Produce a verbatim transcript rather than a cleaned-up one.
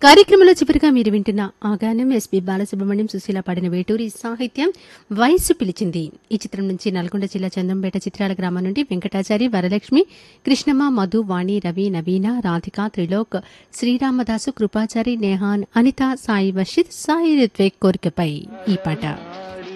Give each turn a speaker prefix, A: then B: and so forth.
A: కార్యక్రమంలో చివరిగా మీరు వింటున్న ఆ గానం ఎస్పి బాలసుబ్రహ్మణ్యం సుశీల పాడిన వేటూరి సాహిత్యం వయస్సు పిలిచింది. ఈ చిత్రం నుంచి నల్గొండ జిల్లా చందంపేట చిత్రాల గ్రామం నుండి వెంకటాచారి, వరలక్ష్మి, కృష్ణమ్మ, మధు, వాణి, రవి, నవీన, రాధిక, త్రిలోక్, శ్రీరామదాసు, కృపాచారి, నేహాన్, అనిత, సాయి వర్షిత్, సాయి రిత్వేక్ కోరికపై ఈ పాట.